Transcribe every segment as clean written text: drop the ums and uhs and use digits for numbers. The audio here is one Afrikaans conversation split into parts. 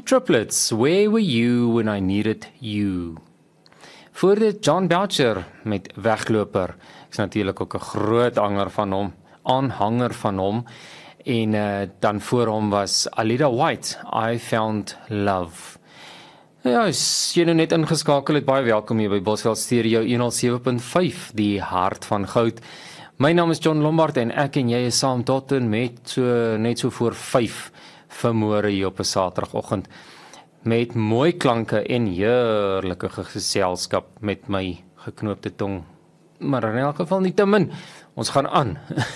Triplets, where were you when I needed you? Voor dit John Boucher met Wegloper. Ek is natuurlik ook 'n groot aanhanger van hom. En dan voor hom was Alida White, I Found Love. Ja, as jy nou net ingeskakel het, baie welkom hier by Bosveld Stereo 107.5, die hart van goud. My naam is John Lombard en ek en jy is saam tot en met net so voor 5 vanmôre hier op 'n Saterdagoggend met mooi klanke en heerlike geselskap met my geknoopte tong. Maar in elk geval nie te min. Ons gaan aan.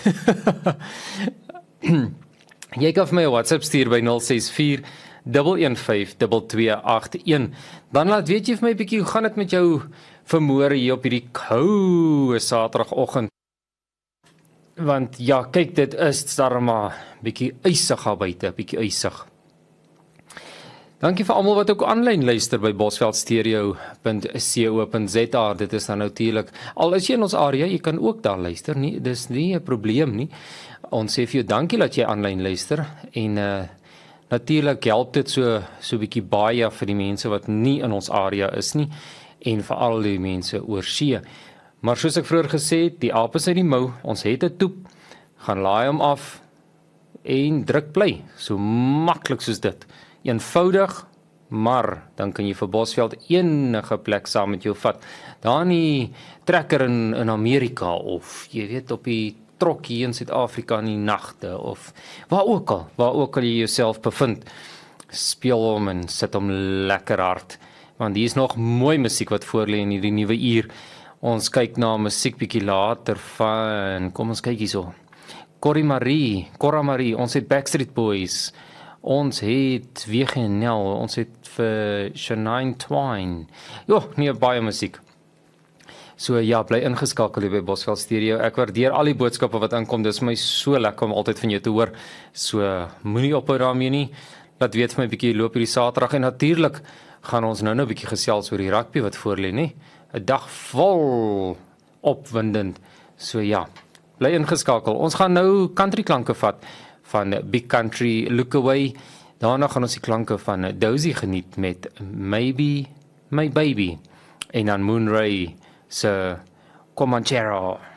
Jy kan vir my 'n WhatsApp stuur by 064 115 2281. Dan laat weet jy vir my 'n bietjie hoe gaan dit met jou vanmôre hier op hierdie koue Saterdagoggend. Want ja, kyk, dit is darma bietjie ysig daar buite, bietjie ysig. Dankie vir almal wat ook aanlyn luister by bosveldstereo.co.za. Dit is dan natuurlik, al is jy in ons area, jy kan ook daar luister, nie, dis nie 'n probleem nie. Ons sê vir jou dankie dat jy aanlyn luister en natuurlik help dit so bietjie baie vir die mense wat nie in ons area is nie en vir al die mense oor see. Maar soos ek vroeër gesê het, die aap is uit die mou, ons het 'n toep, gaan laai hom af en druk play, so maklik soos dit. Eenvoudig, maar dan kan jy vir Bosveld enige plek saam met jou vat. Daar in die trekker in Amerika of jy weet op die trok hier in Suid-Afrika in die nagte of waar ook al jy jouself bevind. Speel hom en sit hom lekker hard, want hier is nog mooi musiek wat voor lê in hierdie nuwe uur. Ons kyk na musiek bietjie later van, kom ons kyk hierso. Cora Marie, ons het Backstreet Boys, ons het WGNL, ons het vir Shania Twain. Jo, nie baie musiek. So ja, bly ingeskakel hier by Bosveld Stereo. Ek waardeer al die boodskappe wat aankom. Dis vir my so lekker om altyd van jou te hoor. So moenie ophou daarmee nie. Laat weet vir my bietjie loop hierdie Saterdag en natuurlik gaan ons nou 'n bietjie gesels oor die rugby wat voor lê, nê? 'n Dag vol opwindend. So ja, bly ingeskakel. Ons gaan nou country klanke vat van Big Country Look Away. Daarna gaan ons die klanke van Dozy geniet met Maybe My Baby en dan Moon Ray se Comanchero.